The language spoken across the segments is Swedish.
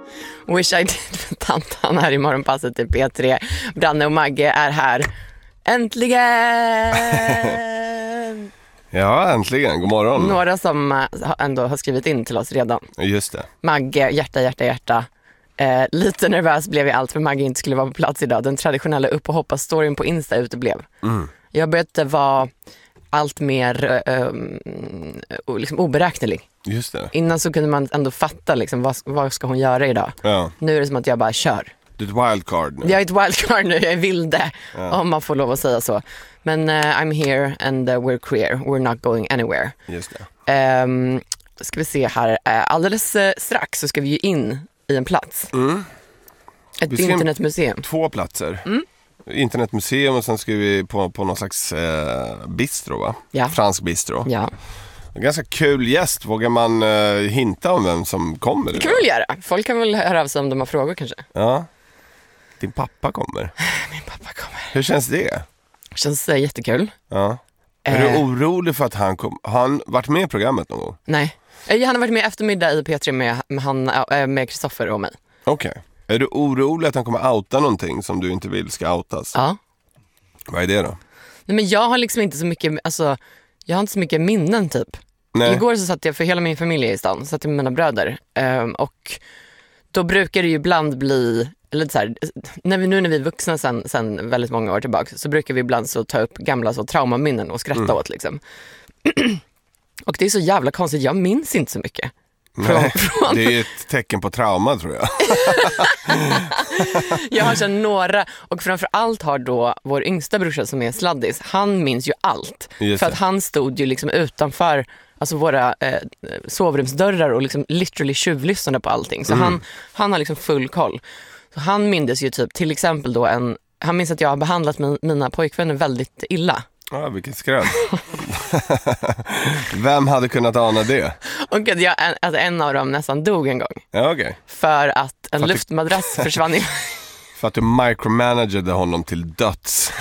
Wish I did för Tantan här i morgonpasset till P3. Branne och Magge är här. Äntligen! Ja, äntligen. God morgon. Några som ändå har skrivit in till oss redan. Just det. Magge, hjärta. Lite nervös blev jag allt för Magge inte skulle vara på plats idag. Den traditionella upp- och hoppa-storyn på Insta uteblev. Jag började vara allt mer liksom oberäknelig. Just det. Innan så kunde man ändå fatta liksom, vad ska hon göra idag. Ja. Nu är det som att jag bara kör. Det är ett wildcard nu. Jag är ett wildcard nu, jag är vilde. Om man får lov att säga så. Men I'm here and we're queer. We're not going anywhere. Just det. Ska vi se här. Alldeles strax så ska vi ju in i en plats. Ett internetmuseum. 2 platser. Internetmuseum och sen ska vi på någon slags bistro, va? Ja. Fransk bistro. Ja. Ganska kul gäst. Vågar man hinta om vem som kommer? Det kan vi väl göra. Folk kan väl höra av sig om de har frågor kanske. Ja. Din pappa kommer. Min pappa kommer. Hur känns det? Känns jättekul. Ja. Är du orolig för att han kommer? Har han varit med i programmet någon gång? Nej. Han har varit med eftermiddag i P3 med Kristoffer och mig. Okej. Är du orolig att han kommer outa någonting som du inte vill ska outas? Ja. Vad är det då? Nej, men jag har liksom inte så mycket, alltså, jag har inte så mycket minnen typ. Nej. Igår så satt jag för hela min familj i stan, satt jag med mina bröder. Och då brukar det ju ibland bli, eller så här, när vi är vuxna sen väldigt många år tillbaka, så brukar vi ibland så ta upp gamla så traumaminnen och skratta åt liksom. Och det är så jävla konstigt, jag minns inte så mycket. Nej, det är ett tecken på trauma tror jag. Jag har känt några, och framförallt har då vår yngsta brorsa som är sladdis, han minns ju allt. För att han stod ju liksom utanför alltså våra sovrumsdörrar och liksom literally tjuvlyssnade på allting. Så han har liksom full koll. Så han minns ju typ till exempel då han minns att jag har behandlat mina pojkvänner väldigt illa. Ja, vilken skräll. Vem hade kunnat ana det? Och att en av dem nästan dog en gång. Ja, okej. För att en luftmadrass försvann i... För att du micromanagade honom till döds.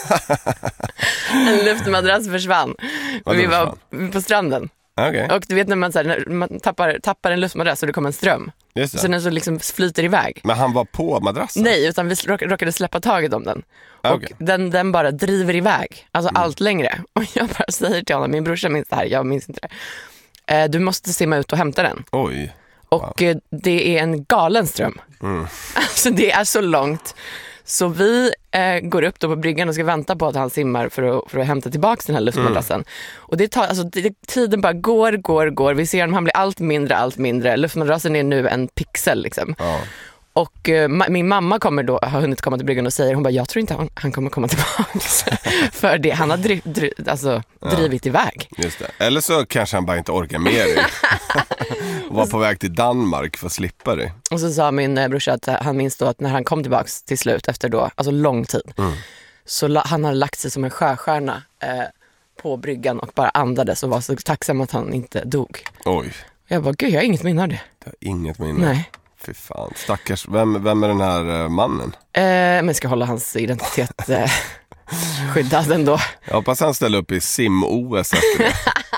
En luftmadrass försvann. Vi var på stranden. Okay. Och du vet när man tappar en luftmadrass och det kommer en ström. Just det. Så den så liksom flyter iväg. Men han var på madrassen? Nej, utan vi råkade släppa taget om den. Och den bara driver iväg. Alltså allt längre. Och jag bara säger till honom, min brorsa minns det här, jag minns inte det. Du måste simma ut och hämta den. Oj. Och det är en galen ström. Alltså det är så långt. Så vi går upp då på bryggan och ska vänta på att han simmar för att hämta tillbaka den här luftmadrassen. Och det tar, alltså tiden bara går. Vi ser att han blir allt mindre. Luftmadrassen är nu en pixel liksom. Ja. Och min mamma har hunnit komma till bryggan och säger, hon bara, jag tror inte han kommer komma tillbaka. För det, han har drivit iväg. Just det. Eller så kanske han bara inte orkar med det. Var på väg till Danmark för att slippa det. Och så sa min brorsa att han minns då att när han kom tillbaka till slut efter då, alltså lång tid. Så han hade lagt sig som en sjöstjärna på bryggan och bara andades och var så tacksam att han inte dog. Oj. Jag bara, gud, jag har inget minne av det. Du har inget minne? Nej. Fy fan, stackars. Vem är den här mannen? Men ska hålla hans identitet skyddad ändå. Jag hoppas han ställer upp i sim-OS efter det.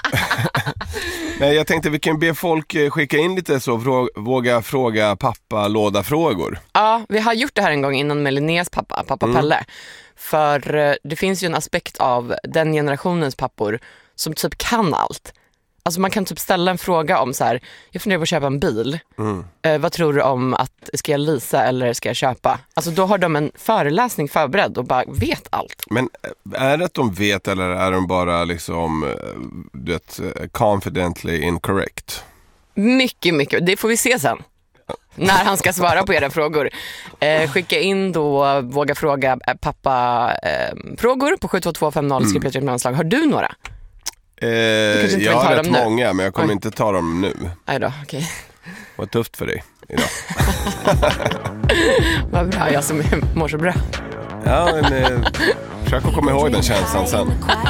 Nej, jag tänkte vi kan be folk skicka in lite så våga fråga pappa låda-frågor. Ja, vi har gjort det här en gång innan med Linneas pappa Pelle. För det finns ju en aspekt av den generationens pappor som typ kan allt. Alltså man kan typ ställa en fråga om så här, jag funderar på att köpa en bil. Vad tror du om att, ska jag leasa eller ska jag köpa? Alltså då har de en föreläsning förberedd och bara vet allt. Men är det att de vet eller är de bara liksom, du vet, confidently incorrect? Mycket. Det får vi se sen. När han ska svara på era frågor. Skicka in då, våga fråga pappa frågor på 72250 skriv P3 mellanslag. Har du några? Jag har rätt många, men jag kommer inte ta dem nu. Nej då, okej. Vad tufft för dig idag. Vad bra, jag som mår så bra. Ja, men försök att komma ihåg den känslan sen.